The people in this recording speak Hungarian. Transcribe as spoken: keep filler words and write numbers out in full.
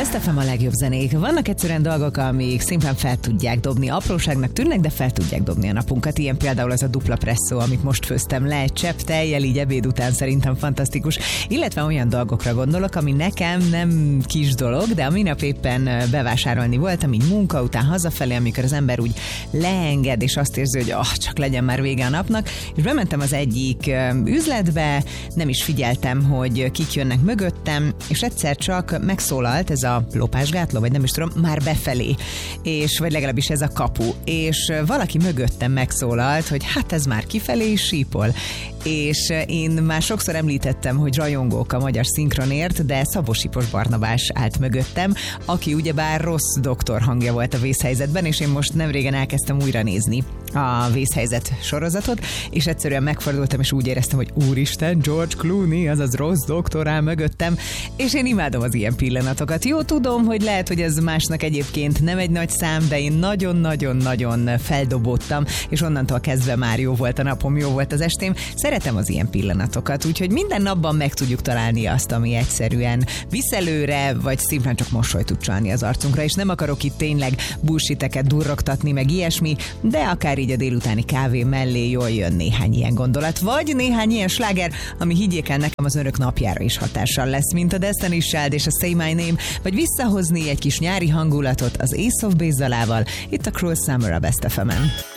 Best ef em a legjobb zenék. Vannak egyszerűen dolgok, amik szimplán fel tudják dobni. Apróságnak tűnnek, de fel tudják dobni a napunkat. Ilyen például az a dupla presszó, amit most főztem le egy csepp tejjel, így ebéd után szerintem fantasztikus. Illetve olyan dolgokra gondolok, ami nekem nem kis dolog, de a minap éppen bevásárolni voltam, így munka után hazafelé, amikor az ember úgy leenged, és azt érzi, hogy oh, csak legyen már vége a napnak. És bementem az egyik üzletbe, nem is figyeltem, hogy kik jönnek mögöttem, és egyszer csak megszólalt ez a lopásgátló, vagy nem is tudom, már befelé, és vagy legalábbis ez a kapu, és valaki mögöttem megszólalt, hogy hát ez már kifelé is sípol. És én már sokszor említettem, hogy rajongók a magyar szinkronért, de Szabó Sipos Barnabás állt mögöttem, aki ugyebár rossz doktor hangja volt a Vészhelyzetben, és én most nemrégen elkezdtem újra nézni a Vészhelyzet sorozatot, és egyszerűen megfordultam, és úgy éreztem, hogy úristen, George Clooney, azaz rossz doktor áll mögöttem, és én imádom az ilyen pillanatokat. Jó, tudom, hogy lehet, hogy ez másnak egyébként nem egy nagy szám, de én nagyon-nagyon-nagyon feldobódtam, és onnantól kezdve már jó volt a napom, jó volt az estém. Szeretem az ilyen pillanatokat, úgyhogy minden napban meg tudjuk találni azt, ami egyszerűen visz előre, vagy szimplán csak mosolyt tud csalni az arcunkra, és nem akarok itt tényleg bullshiteket durrogtatni, meg ilyesmi, de akár így a délutáni kávé mellé jól jön néhány ilyen gondolat, vagy néhány ilyen sláger, ami higgyék el nekem az önök napjára is hatással lesz, mint a Destiny's Child és a Say My Name, vagy visszahozni egy kis nyári hangulatot az Ace of Base dalával, itt a Cruel Summer a Best ef emen.